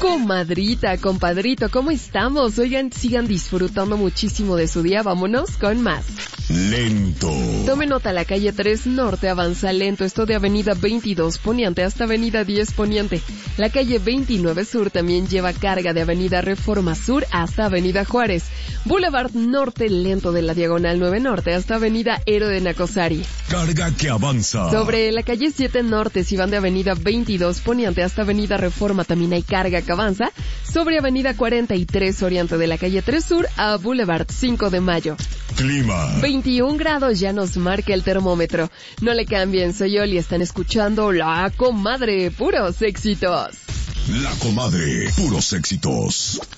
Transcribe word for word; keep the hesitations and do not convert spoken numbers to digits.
Comadrita, compadrito, ¿cómo estamos? Oigan, sigan disfrutando muchísimo de su día. Vámonos con más. Lento. Tome nota, la calle tres Norte avanza lento, esto de avenida veintidós Poniente hasta avenida diez Poniente. La calle veintinueve Sur también lleva carga de avenida Reforma Sur hasta avenida Juárez. Boulevard Norte lento de la diagonal nueve Norte hasta avenida Héroe de Nacosari. Carga que avanza. Sobre la calle siete Norte, si van de avenida veintidós Poniente hasta avenida Reforma, también hay carga que avanza. Sobre avenida cuarenta y tres Oriente de la calle tres Sur a Boulevard cinco de Mayo. Clima. veintiún grados ya nos marca el termómetro. No le cambien, soy Oli, están escuchando La Comadre, puros éxitos. La Comadre, puros éxitos.